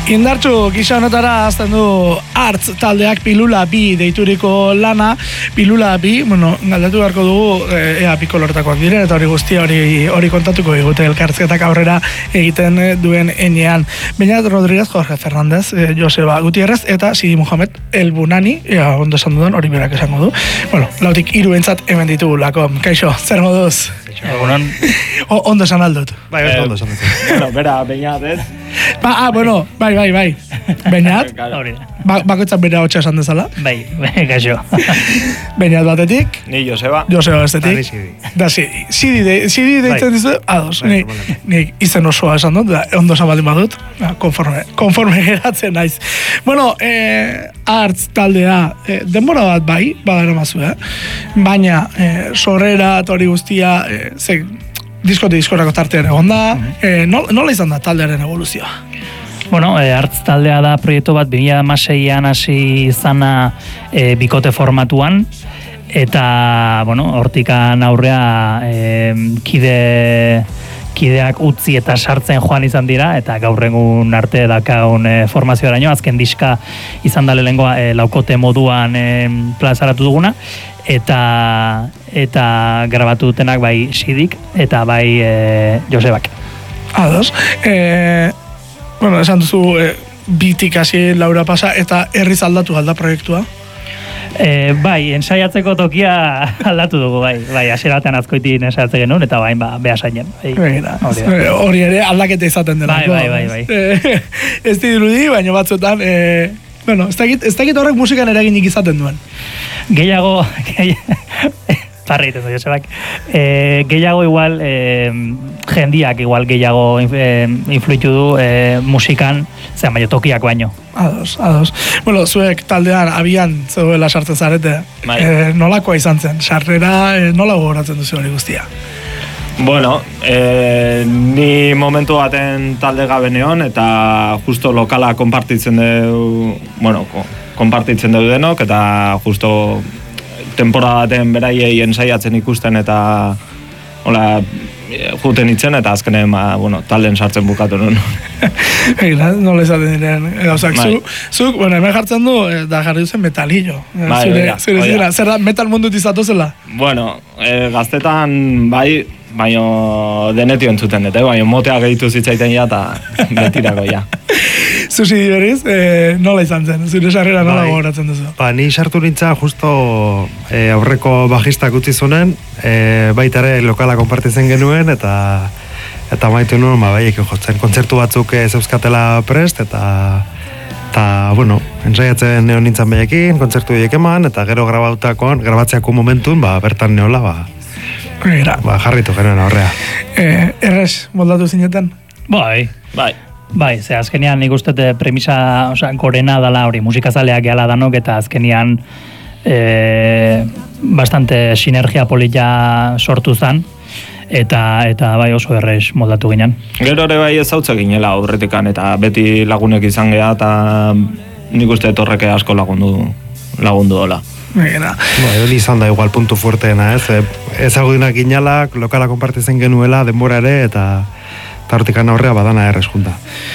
Indartxu gisa honetara azten du Artz taldeak Pilula bi deituriko lana. Pilula bi, galdatu beharko dugu ea bi koloretakoak diren, eta hori guztia hori kontatuko digute elkartzetak aurrera egiten duen enean. Beñat Rodríguez, Jorge Fernández, Joseba Gutierrez eta Sidi Mohamed El Bunani, ea ondo esan dudan, hori berak esango du. Lautik hiruentzat hemen ditugulako. Kaixo, zer moduz? Egunon. Ondo esan aldut. Bai, ondo esan dut. Bera, Beñat, ez? Bai. Beñat, bakoitzak bere hotxa esan dezala. Bai, kaixo. Beñat batetik. Ni Joseba. Joseba bestetik. Da Sidi deitzen dizu, ados. Nik izen osoa esan dut, ondo esan baldin badut, konforme geratzen naiz. Artz taldea, denbora bat bai, badara mazu, baina sorrera eta hori guztia, diskorako tartean egon da, nola izan da taldearen evoluzioa? Artz taldea da proiektu bat 2016an hasi izana bikote formatuan, eta, hortikan aurrea kideak utzi eta sartzen joan izan dira, eta gaur egun arte dakaun formazioaraino, azken diska izan da lehengoa laukote moduan plazaratu duguna, eta grabatu dutenak bai Sidik eta bai Josebak. Ados. Esan duzu bitik hasi Laura pasa eta herriz aldatu alda proiektua? Bai, ensaiatzeko tokia aldatu dugu, bai, hasieratean azkoitin ensaiatze genuen, eta bain, behasainen. Hori ere aldaketa izaten dela. Bai. Ez dirudi, baina batzuetan, ez dakit horrek musikan eraginik izaten duen. Gehiago, parreiten du, Josebak, gehiago igual, jendiak igual gehiago influitu du musikan, baina tokiak baino. Ados. Zuek taldean abian zegoela sartzen zarete, nolakoa izan zen? Sarrera nola gogoratzen duzu hori guztia? Ni momentu baten talde gabe neon, eta justo lokala konpartitzen dugu denok, eta justo temporada baten beraiei ensaiatzen ikusten, eta juten itzen, eta azkenen talden sartzen bukatu nun. Nola izaten diren gauzak. Zuk, hemen jartzen du, da jarri duzen metalillo. Zer da, metal mundut izatu zela? Gaztetan bai, baina denetio entzuten dut, baina motea gehitu zitzaiten ja, eta betirako ja. Zuzi berriz, nola izan zen? Zure sarrera nola gogoratzen duzu? Ni sartu nintza justo aurreko bajistak utzi zunen, baita ere lokala konpartitzen genuen, eta maitu nuen, ekin jotzen, kontzertu batzuk zeuzkatela prest, eta ensaiatzen neon nintzen behekin, kontzertu behiek eman, eta gero grabatzeako momentun, bertan neola, jarritu genuen aurrea. Errez, moldatu zinetan? Bai, ze azkenian nik uste premisa gorena dala hori, musikazaleak gehala danok, eta azkenian bastante sinergia polita sortu zen, eta bai oso errez moldatu ginen. Gero ere bai ezautze ginela aurretikan, eta beti lagunek izan geha, eta nik uste horreke asko lagundu dola. Hori izan da igual puntu fuerteena, ezagudunak ginalak, lokala konpartitzen genuela, denbora ere, eta hortikan aurrea badana errezkunta.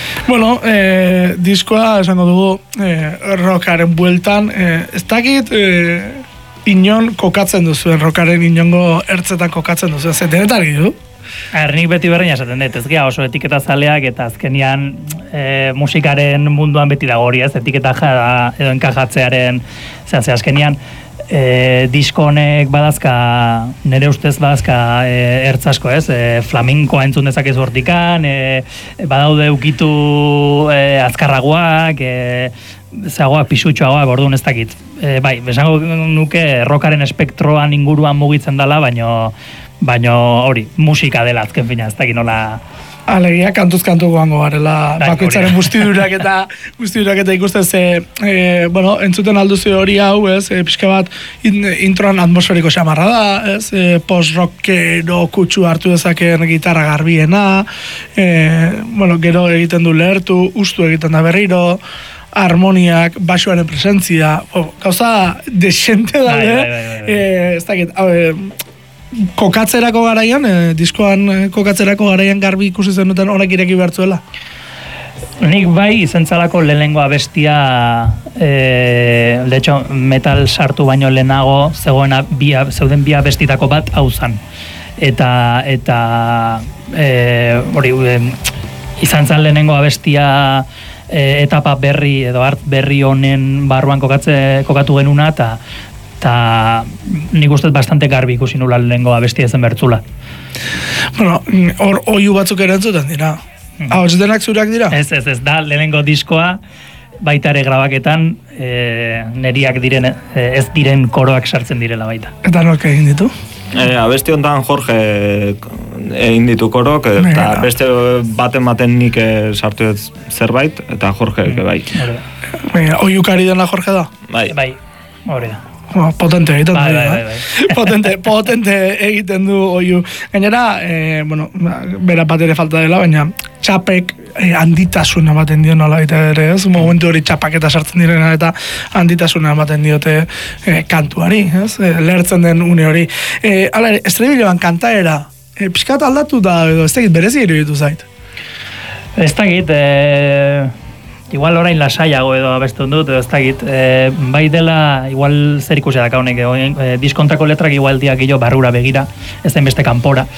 Diskoa esango dugu rockaren bueltan, ez dakit inon kokatzen duzuen, rockaren inongo ertzetan kokatzen duzuen, zetenetan du? Nik beti berdina esaten dut, ez gea oso etiketa zaleak, eta azkenian musikaren munduan beti dago hori, ez, etiketa edo enkajatzearen, azkenian disko honek badazka, nire ustez badazka ertz asko, ez? Flamenkoa entzun dezakezu hortikan, badaude ukitu azkarragoak, zagoak pisutxoagoak, orduan ez dakit. Bai, besango nuke rockaren espektroan inguruan mugitzen dela, baino hori, musika dela azken fina, ez dakit nola... Alegia, kantuz-kantu goango garela, bakoitzaren guztidurak eta ikusten ze, entzuten alduzu hori hau, ez, pixka bat introan atmosferiko xamarra da, ez, post-rockero kutsu hartu dezakeen gitarra garbiena, gero egiten du lehertu, ustu egiten da berriro, harmoniak, basoaren presentzia, gauza desente da, ez dakit, kokatzerako garaian, diskoan kokatzerako garaian garbi ikusi zenuten honek ireki behartzuela? Nik bai izentzalako lehenengo abestia, de hecho, metal sartu baino lehenago zeuden bi abestitako bat hau zan. Eta izan zan lehenengo abestia etapa berri edo art berri honen barruan kokatu genuna, eta nik uste bastante garbi ikusi nula lehenengo abestia zen bertzula. Bueno, hor oiu batzuk erantzuten dira. Hau, ez denak zurak dira? Ez, da lehenengo diskoa, baita ere grabaketan, neriak diren, ez diren koroak sartzen direla baita. Eta nork egin ditu? Abesti honetan Jorge egin ditu korok, eta beste baten nik sartu ez zerbait, eta Jorge bai. Oiukari dena Jorge da? Bai, hori da. Potente egiten du. Bai. Potente egiten du oiu. Gainera, bera bat ere falta dela, baina txapek handitasuna ematen dio nola ere, ez? Momentu hori txapaketa sartzen direna eta handitasuna ematen diote kantuari, ez? Lertzen den une hori. Hala ere, estribiloan kantaera, pixkat aldatu da, edo ez dakit berezi iruditu zait? Ez dakit, igual orain lasaiago edo abestu dut, edo ez dakit, bai dela, igual zer ikusi daka honek, diskontako letrak igual diak barrura begira, ez den beste kanpora.